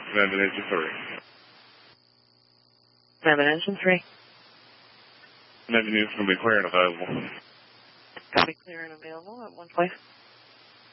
Command engine 3. Command engine 3. Command unit's going to be clear and available. Copy, clear and available at one place.